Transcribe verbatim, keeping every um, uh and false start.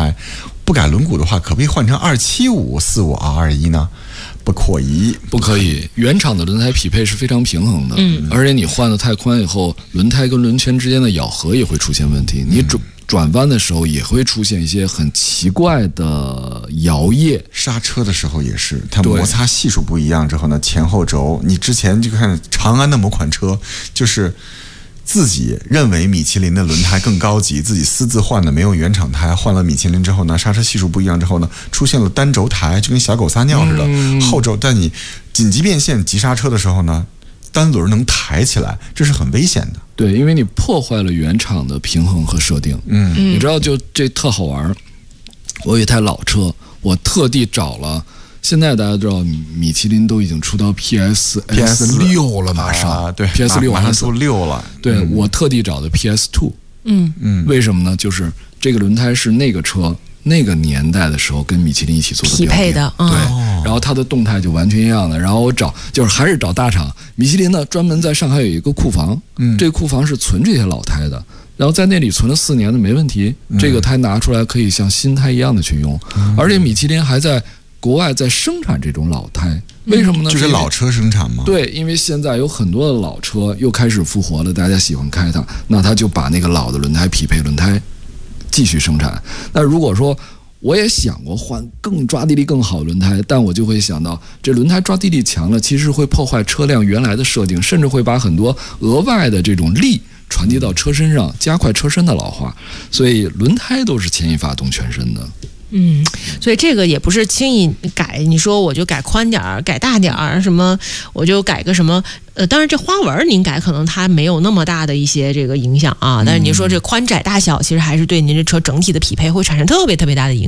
胎，不改轮毂的话，可不可以换成二七五四五 R 二一呢？不可以， 不可以。原厂的轮胎匹配是非常平衡的， 嗯， 而且你换的太宽以后，轮胎跟轮圈之间的咬合也会出现问题。你转转弯的时候也会出现一些很奇怪的摇曳。 刹车的时候也是，它摩擦系数不一样之后呢，前后轴，你之前就看长安的某款车，就是自己认为米其林的轮胎更高级，自己私自换的，没用原厂胎，换了米其林之后呢，刹车系数不一样之后呢，出现了单轴台，就跟小狗撒尿似的，嗯、后轴，但你紧急变线急刹车的时候呢，单轮能抬起来，这是很危险的。 对，因为你破坏了原厂的平衡和设定。嗯，你知道，就这特好玩。我有一台老车，我特地找了。现在大家知道，米其林都已经出到 P S P S 六了，马上、 啊、对 P S 六马上出六了。 对、 嗯、 我特地找的 P S 二。 嗯嗯，为什么呢？就是这个轮胎是那个车那个年代的时候跟米其林一起做的匹配的， 对、哦，然后它的动态就完全一样的。然后我找就是还是找大厂，米其林呢专门在上海有一个库房，嗯，这个库房是存这些老胎的。然后在那里存了四年的没问题，嗯、这个胎拿出来可以像新胎一样的去用，嗯、而且米其林还在国外在生产这种老胎，为什么呢？ 就是老车生产吗？ 对，因为现在有很多的老车又开始复活了，大家喜欢开它，那他就把那个老的轮胎匹配轮胎继续生产。那如果说我也想过换更抓地力更好的轮胎，但我就会想到这轮胎抓地力强了，其实会破坏车辆原来的设定，甚至会把很多额外的这种力传递到车身上，加快车身的老化。所以轮胎都是牵一发动全身的。 嗯，所以这个也不是轻易改，你说我就改宽点儿，改大点儿，什么我就改个什么，呃，当然这花纹您改可能它没有那么大的一些这个影响啊，但是您说这宽窄大小，其实还是对您这车整体的匹配会产生特别特别大的影响。